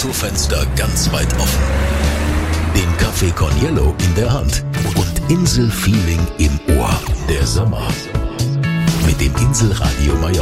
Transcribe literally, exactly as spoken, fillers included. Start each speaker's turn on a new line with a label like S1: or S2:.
S1: Autofenster ganz weit offen, den Café Corniello in der Hand und Inselfeeling im Ohr. Der Sommer mit dem Inselradio Mallorca.